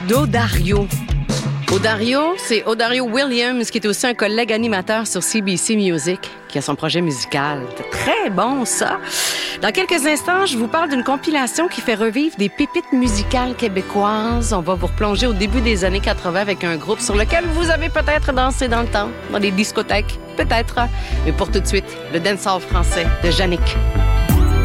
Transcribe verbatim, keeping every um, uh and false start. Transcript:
d'Odario. Odario, c'est Odario Williams, qui est aussi un collègue animateur sur C B C Music, qui a son projet musical. C'est très bon, ça. Dans quelques instants, je vous parle d'une compilation qui fait revivre des pépites musicales québécoises. On va vous replonger au début des années quatre-vingts avec un groupe sur lequel vous avez peut-être dansé dans le temps, dans les discothèques, peut-être. Mais pour tout de suite, le dancehall français de Yannick.